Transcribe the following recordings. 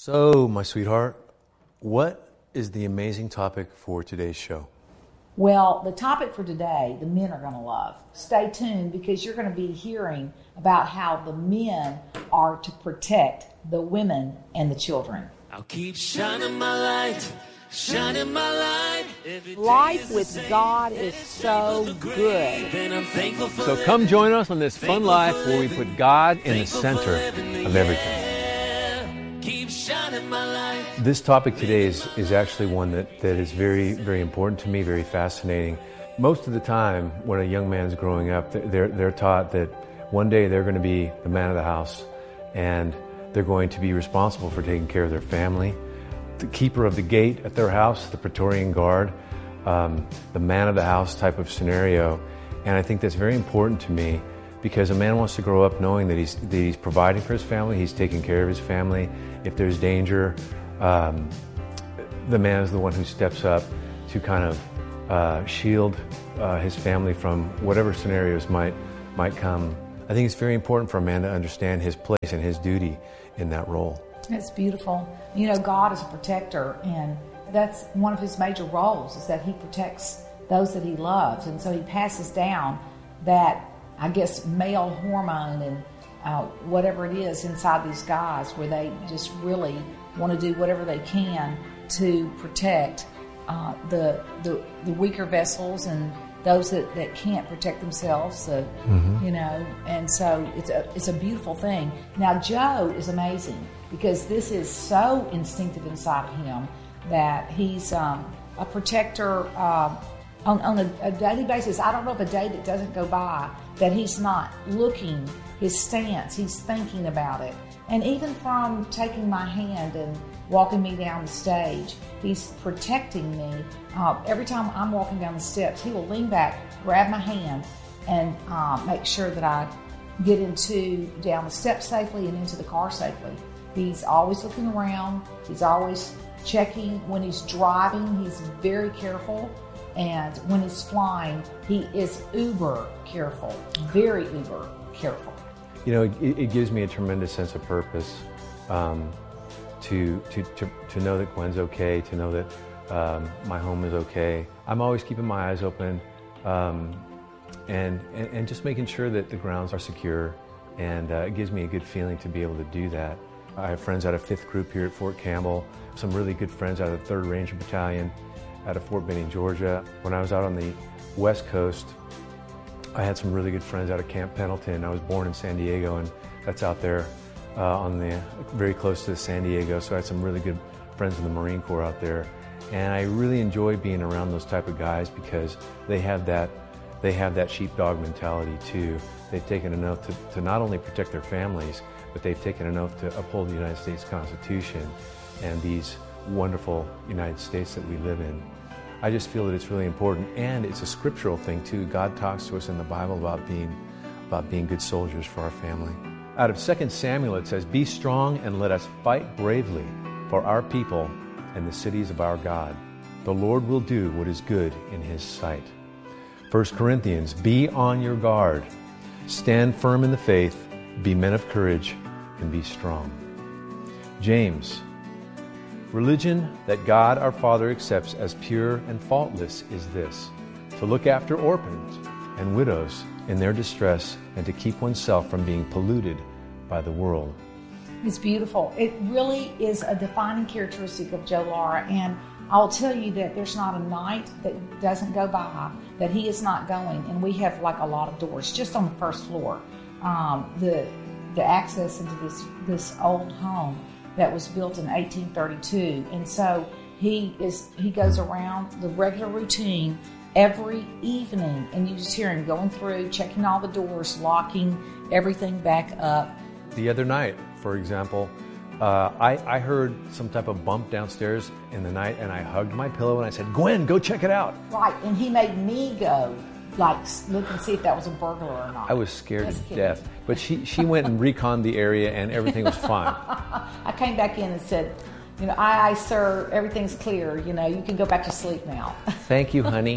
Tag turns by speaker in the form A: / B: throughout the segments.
A: So, my sweetheart, what is the amazing topic for today's show?
B: Well, the topic for today, the men are going to love. Stay tuned because you're going to be hearing about how the men are to protect the women and the children.
C: I'll keep shining my light, shining my light.
D: Life with God is so good.
A: So come join us on this fun life where we put God in the center of everything.
C: Keep shining my light.
A: This topic today is actually one that is very, very important to me, very fascinating. Most of the time when a young man is growing up, they're taught that one day they're going to be the man of the house and they're going to be responsible for taking care of their family, the keeper of the gate at their house, the Praetorian Guard, the man of the house type of scenario. And I think that's very important to me because a man wants to grow up knowing that he's providing for his family, he's taking care of his family. If there's danger, the man is the one who steps up to kind of shield his family from whatever scenarios might come. I think it's very important for a man to understand his place and his duty in that role.
B: It's beautiful. You know, God is a protector, and that's one of his major roles, is that he protects those that he loves. And so he passes down that, I guess, male hormone and whatever it is inside these guys, where they just really want to do whatever they can to protect the weaker vessels and those that can't protect themselves. You know, and so it's a beautiful thing. Now, Joe is amazing because this is so instinctive inside of him that he's a protector on a daily basis. I don't know of a day that doesn't go by that he's not looking, his stance, he's thinking about it. And even from taking my hand and walking me down the stage, he's protecting me. Every time I'm walking down the steps, he will lean back, grab my hand, and make sure that I get down the steps safely and into the car safely. He's always looking around. He's always checking. When he's driving, he's very careful. And when he's flying, he is uber careful, very uber careful.
A: You know, it gives me a tremendous sense of purpose to know that Gwen's okay, to know that my home is okay. I'm always keeping my eyes open and just making sure that the grounds are secure, and it gives me a good feeling to be able to do that. I have friends out of 5th Group here at Fort Campbell, some really good friends out of the 3rd Ranger Battalion out of Fort Benning, Georgia. When I was out on the West Coast, I had some really good friends out of Camp Pendleton. I was born in San Diego, and that's out there very close to San Diego, so I had some really good friends in the Marine Corps out there. And I really enjoy being around those type of guys because they have that sheepdog mentality too. They've taken an oath to not only protect their families, but they've taken an oath to uphold the United States Constitution and these wonderful United States that we live in. I just feel that it's really important, and it's a scriptural thing too. God talks to us in the Bible about being good soldiers for our family. Out of 2 Samuel it says, "Be strong and let us fight bravely for our people and the cities of our God. The Lord will do what is good in his sight." 1 Corinthians, "Be on your guard. Stand firm in the faith. Be men of courage and be strong." James, "Religion that God our Father accepts as pure and faultless is this, to look after orphans and widows in their distress and to keep oneself from being polluted by the world."
B: It's beautiful. It really is a defining characteristic of Joe Lara, and I'll tell you that there's not a night that doesn't go by that he is not going, and we have like a lot of doors just on the first floor. The access into this old home that was built in 1832, and so he goes around the regular routine every evening, and you just hear him going through, checking all the doors, locking everything back up.
A: The other night, for example, I heard some type of bump downstairs in the night, and I hugged my pillow and I said, "Gwen, go check it out."
B: Right, and he made me go like look and see if that was a burglar or not.
A: I was scared to death, but she went and reconned the area and everything was fine.
B: I came back in and said, you know, aye, sir, everything's clear. You know, you can go back to sleep now.
A: Thank you, honey.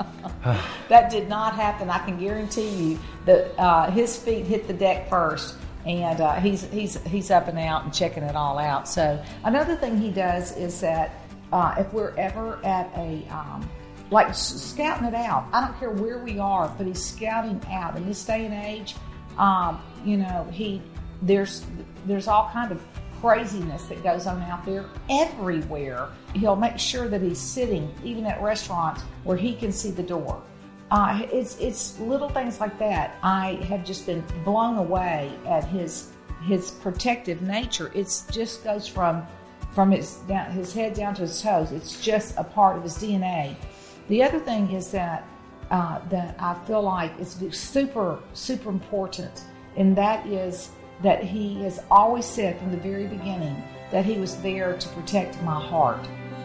B: That did not happen. I can guarantee you that his feet hit the deck first And he's up and out and checking it all out. So another thing he does is that if we're ever at a like scouting it out, I don't care where we are, but he's scouting out in this day and age. There's all kind of craziness that goes on out there everywhere. He'll make sure that he's sitting even at restaurants where he can see the door. It's little things like that. I have just been blown away at his protective nature. It just goes from his head down to his toes. It's just a part of his DNA. The other thing is that I feel like it's super, super important, and that is that he has always said from the very beginning that he was there to protect my heart.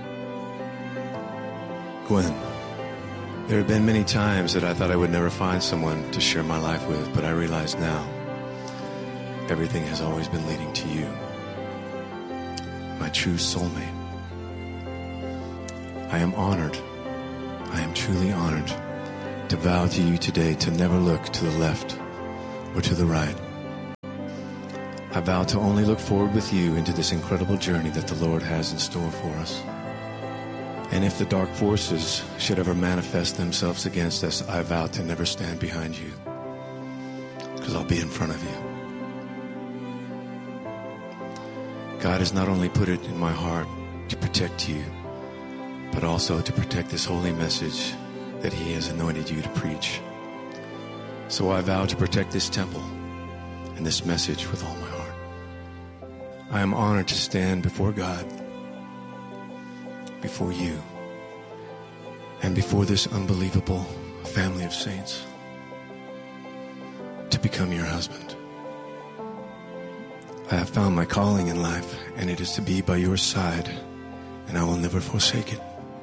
E: Gwen, there have been many times that I thought I would never find someone to share my life with, but I realize now everything has always been leading to you, my true soulmate. I am honored, I am truly honored to vow to you today to never look to the left or to the right. I vow to only look forward with you into this incredible journey that the Lord has in store for us. And if the dark forces should ever manifest themselves against us, I vow to never stand behind you, because I'll be in front of you. God has not only put it in my heart to protect you, but also to protect this holy message that He has anointed you to preach. So I vow to protect this temple and this message with all my heart. I am honored to stand before God, before you, and before this unbelievable family of saints, to become your husband. I have found my calling in life, and it is to be by your side, and I will never forsake it.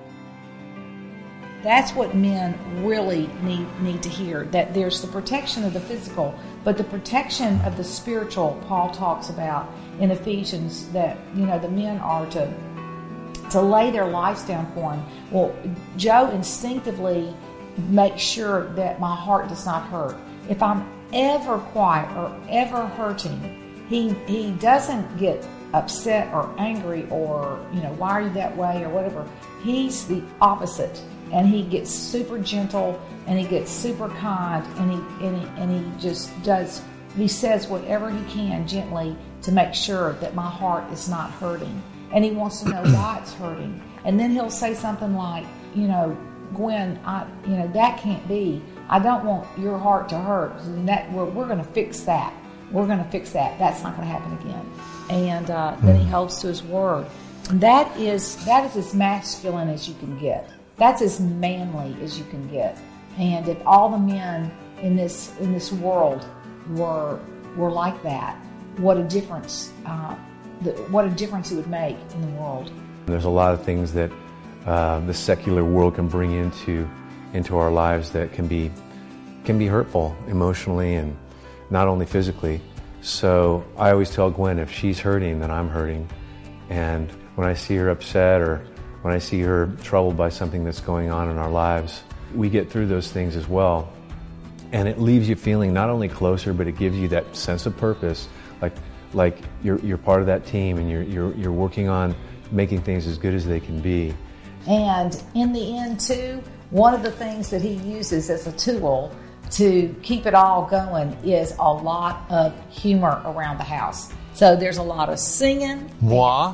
B: That's what men really need to hear, that there's the protection of the physical, but the protection of the spiritual, Paul talks about in Ephesians, that, the men are to lay their lives down for him. Well, Joe instinctively makes sure that my heart does not hurt. If I'm ever quiet or ever hurting, he doesn't get upset or angry or, why are you that way or whatever. He's the opposite. And he gets super gentle, and he gets super kind, and he just does. He says whatever he can gently to make sure that my heart is not hurting, and he wants to know why it's hurting. And then he'll say something like, Gwen, that can't be. I don't want your heart to hurt. That we're going to fix that. We're going to fix that. That's not going to happen again. And then he holds to his word. That is as masculine as you can get. That's as manly as you can get. And if all the men in this world were like that, what a difference it would make in the world.
A: There's a lot of things that the secular world can bring into our lives that can be hurtful emotionally and not only physically. So I always tell Gwen, if she's hurting, then I'm hurting. And when I see her upset or when I see her troubled by something that's going on in our lives, we get through those things as well. And it leaves you feeling not only closer, but it gives you that sense of purpose, like you're part of that team, and you're working on making things as good as they can be.
B: And in the end, too, one of the things that he uses as a tool to keep it all going is a lot of humor around the house. So there's a lot of singing.
F: Moi?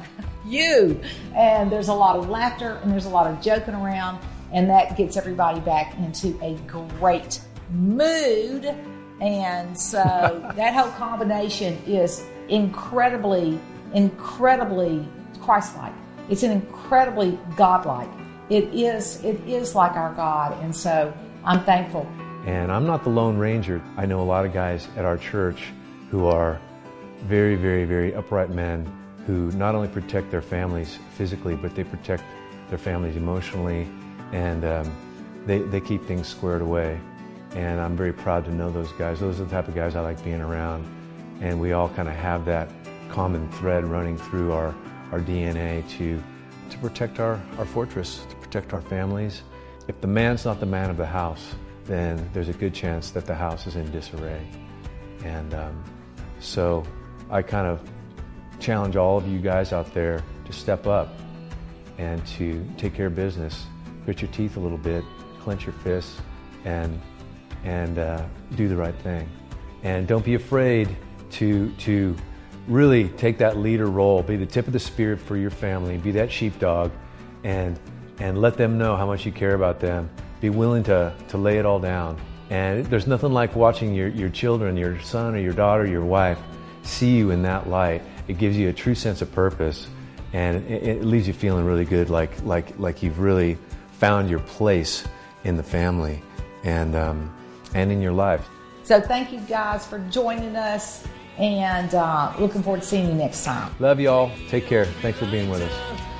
B: And there's a lot of laughter, and there's a lot of joking around, and that gets everybody back into a great mood. And so that whole combination is incredibly Christ-like. It's an incredibly God-like. It is like our God, and so I'm thankful.
A: And I'm not the Lone Ranger. I know a lot of guys at our church who are very, very, very upright men who not only protect their families physically, but they protect their families emotionally, and they keep things squared away. And I'm very proud to know those guys. Those are the type of guys I like being around. And we all kind of have that common thread running through our DNA to protect our fortress, to protect our families. If the man's not the man of the house, then there's a good chance that the house is in disarray. And So I kind of challenge all of you guys out there to step up and to take care of business. Grit your teeth a little bit, clench your fists, and do the right thing. And don't be afraid to really take that leader role, be the tip of the spear for your family, be that sheepdog, and let them know how much you care about them. Be willing to lay it all down. And there's nothing like watching your children, your son or your daughter, your wife, see you in that light. It gives you a true sense of purpose, and it leaves you feeling really good, like you've really found your place in the family and in your life.
B: So thank you guys for joining us, and looking forward to seeing you next time.
A: Love y'all. Take care. Thanks for being with us.